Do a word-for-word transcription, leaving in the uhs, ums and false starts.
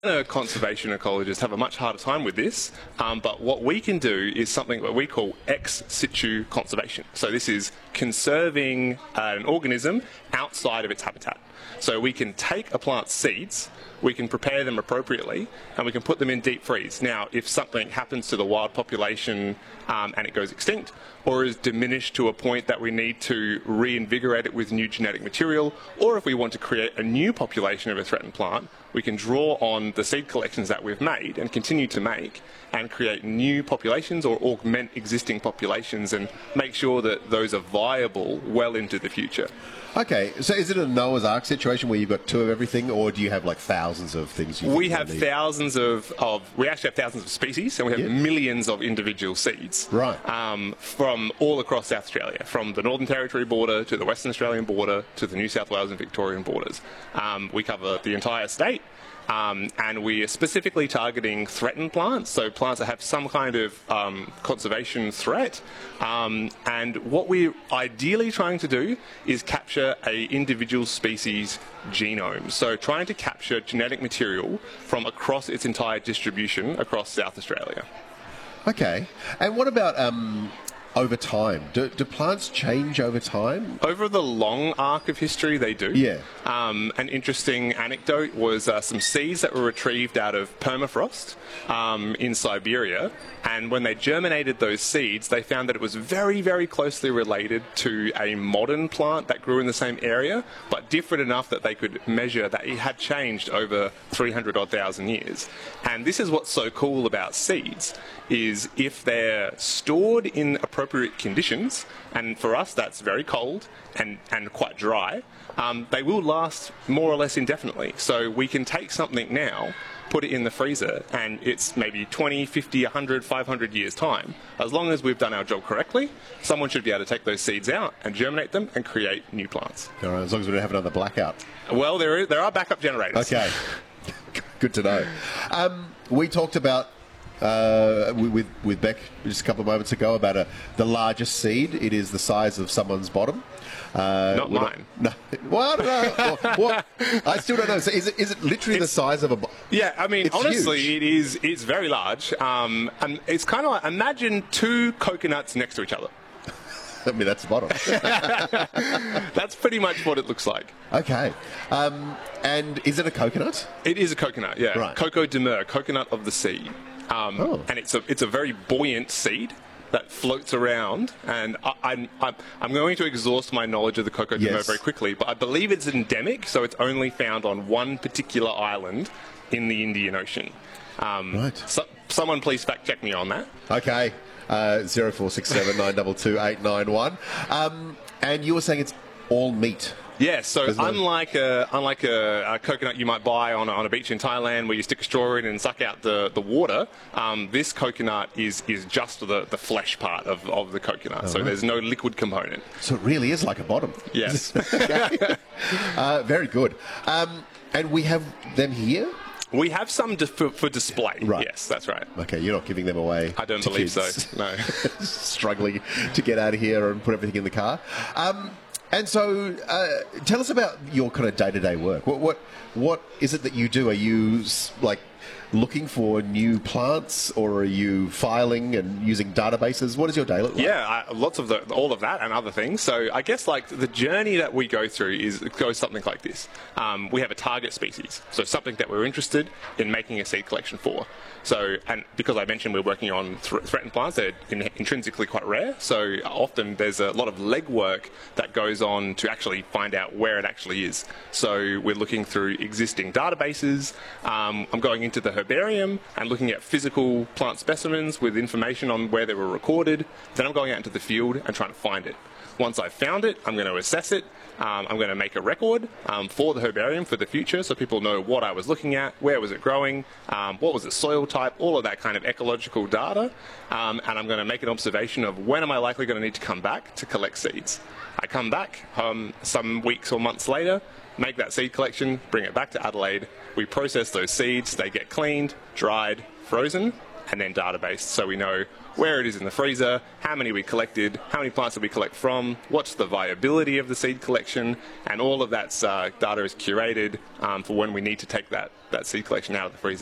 Uh, conservation ecologists have a much harder time with this, um, but what we can do is something that we call ex situ conservation. So this is conserving uh, an organism outside of its habitat. So we can take a plant's seeds, we can prepare them appropriately, and we can put them in deep freeze. Now, if something happens to the wild population um, and it goes extinct, or is diminished to a point that we need to reinvigorate it with new genetic material, or if we want to create a new population of a threatened plant, we can draw on the seed collections that we've made and continue to make and create new populations or augment existing populations and make sure that those are viable well into the future. Okay, so is it a Noah's Ark situation where you've got two of everything, or do you have like thousands of things? You we have need? thousands of, of, we actually have thousands of species, and we have yeah. millions of individual seeds. Right. Um, from all across South Australia, from the Northern Territory border to the Western Australian border to the New South Wales and Victorian borders. Um, we cover the entire state. Um, and we are specifically targeting threatened plants, so plants that have some kind of um, conservation threat. Um, and what we're ideally trying to do is capture a individual species genome. So trying to capture genetic material from across its entire distribution across South Australia. Okay. And what about um, over time? Do, do plants change over time? Over the long arc of history, they do. Yeah. Um, an interesting anecdote was uh, some seeds that were retrieved out of permafrost um, in Siberia, and when they germinated those seeds, they found that it was very, very closely related to a modern plant that grew in the same area, but different enough that they could measure that it had changed over three hundred odd thousand years. And this is what's so cool about seeds, is if they're stored in appropriate conditions, and for us that's very cold and, and quite dry, um, they will last more or less indefinitely. So we can take something now, put it in the freezer, and it's maybe twenty, fifty, one hundred, five hundred years time. As long as we've done our job correctly, someone should be able to take those seeds out and germinate them and create new plants. All right, as long as we don't have another blackout. Well, there, is, there are backup generators. Okay, good to know. Um, we talked about Uh, with with Beck just a couple of moments ago about a, the largest seed. It is the size of someone's bottom. Uh, not mine. Not, no. Well, I don't know. What, what? I still don't know. So is it is it literally it's, the size of a? Yeah, I mean, it's honestly, huge. it is. It's very large. Um, and it's kind of like, imagine two coconuts next to each other. I mean, that's the bottom. That's pretty much what it looks like. Okay. Um, and is it a coconut? It is a coconut. Yeah. Right. Coco de mer, coconut of the sea. Um, oh. And it's a it's a very buoyant seed that floats around, and I, I'm, I'm I'm going to exhaust my knowledge of the Coco de Mer yes. very quickly, but I believe it's endemic, so it's only found on one particular island in the Indian Ocean. Um, right. So, someone please fact check me on that. Okay. Uh, zero four six seven nine two two eight nine one. Um, and you were saying it's all meat. Yeah, so unlike a, unlike a, a coconut you might buy on a, on a beach in Thailand where you stick a straw in and suck out the, the water, um, this coconut is, is just the, the flesh part of, of the coconut. Oh, so right. There's no liquid component. So it really is like a bottom. Yes. uh, very good. Um, and we have them here? We have some di- for, for display. Right. Yes, that's right. Okay, you're not giving them away. I don't to believe kids. so, no. Struggling to get out of here and put everything in the car. Um, And so, uh, tell us about your kind of day-to-day work. What, what, what is it that you do? Are you like looking for new plants, or are you filing and using databases? What does your day look like? Yeah, uh, lots of the, all of that and other things. So I guess like the journey that we go through is it goes something like this. Um, we have a target species, so something that we're interested in making a seed collection for. So, and because I mentioned we're working on th- threatened plants, they're in- intrinsically quite rare. So often there's a lot of legwork that goes on to actually find out where it actually is. So we're looking through existing databases. Um, I'm going into the herbarium and looking at physical plant specimens with information on where they were recorded. Then I'm going out into the field and trying to find it. Once I've found it, I'm going to assess it. Um, I'm going to make a record um, for the herbarium for the future, so people know what I was looking at, where was it growing, um, what was the soil type, all of that kind of ecological data. Um, and I'm going to make an observation of when am I likely going to need to come back to collect seeds. I come back um, some weeks or months later, make that seed collection, bring it back to Adelaide. We process those seeds, they get cleaned, dried, frozen, and then database. So we know where it is in the freezer, how many we collected, how many plants did we collect from, what's the viability of the seed collection, and all of that uh, data is curated um, for when we need to take that, that seed collection out of the freezer.